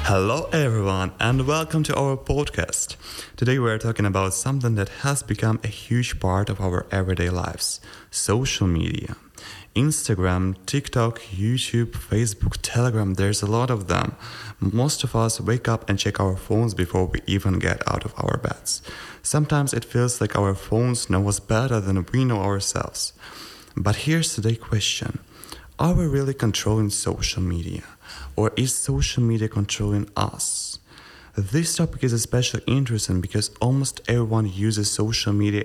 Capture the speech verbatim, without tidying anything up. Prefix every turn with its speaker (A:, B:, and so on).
A: Hello, everyone, and welcome to our podcast. Today, we are talking about something that has become a huge part of our everyday lives: social media. Instagram, TikTok, YouTube, Facebook, Telegram, there's a lot of them. Most of us wake up and check our phones before we even get out of our beds. Sometimes it feels like our phones know us better than we know ourselves. But here's today's question. Are we really controlling social media? Or is social media controlling us? This topic is especially interesting because almost everyone uses social media